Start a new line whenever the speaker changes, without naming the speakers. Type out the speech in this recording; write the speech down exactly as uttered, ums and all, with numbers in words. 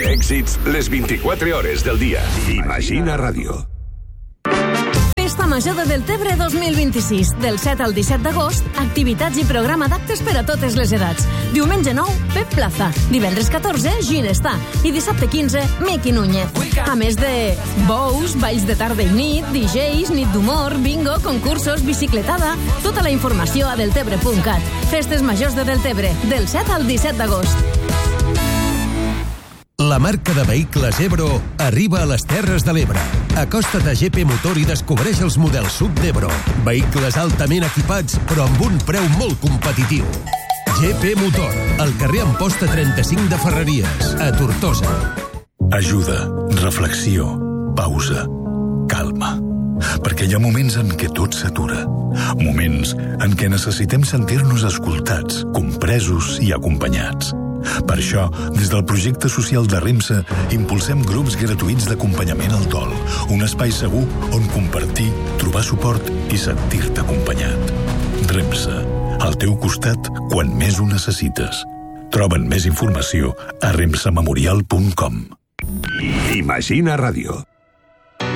èxits les vint-i-quatre hores del dia. Imagina Ràdio.
Festa Major de Deltebre dos mil vint-i-sis. Del set al disset d'agost, activitats i programa d'actes per a totes les edats. Diumenge nou, Pep Plaza. Divendres catorze, Ginestar. I dissabte quinze, Miqui Núñez. A més de bous, balls de tarda i nit, D Js, nit d'humor, bingo, concursos, bicicletada... Tota la informació a deltebre punt cat. Festes Majors de Deltebre, del set al disset d'agost.
La marca de vehicles Ebro arriba a les Terres de l'Ebre. Acosta't a G P Motor i descobreix els models sub d'Ebro. Vehicles altament equipats, però amb un preu molt competitiu. G P Motor, al carrer Amposta trenta-cinc de Ferreries, a Tortosa.
Ajuda, reflexió, pausa, calma. Perquè hi ha moments en què tot s'atura. Moments en què necessitem sentir-nos escoltats, compresos i acompanyats. Per això, des del projecte social de REMSA, impulsem grups gratuïts d'acompanyament al dol, un espai segur on compartir, trobar suport i sentir-te acompanyat. REMSA, al teu costat quan més ho necessites. Troba'n més informació a remsamemorial punt com.
Imagina Ràdio.